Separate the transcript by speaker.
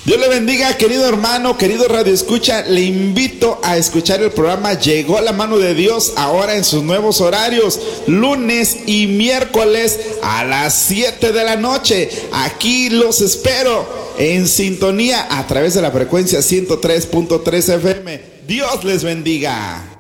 Speaker 1: Dios le bendiga, querido hermano, querido Radio Escucha. Le invito a escuchar el programa Llegó la Mano de Dios, ahora en sus nuevos horarios, lunes y miércoles a las 7 de la noche. Aquí los espero en sintonía a través de la frecuencia 103.3 FM. Dios les bendiga.